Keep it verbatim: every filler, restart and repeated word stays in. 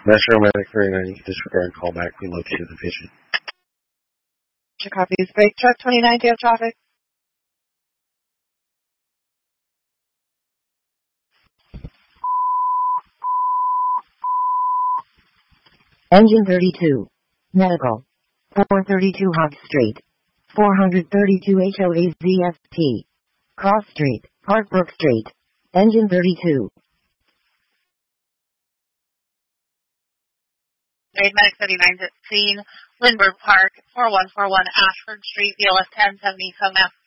Metro Medic thirty-nine, disregard call back. We located the patient. Copies. Break truck twenty-nine, do you have traffic? Engine thirty-two. Medical. four thirty-two Hog Street. four thirty-two H O A Z S T. Cross Street, Parkbrook Street. Engine thirty-two. Medic thirty-nine at scene, Lindbergh Park, four one four one Ashford Street, B L S ten seventy, come out.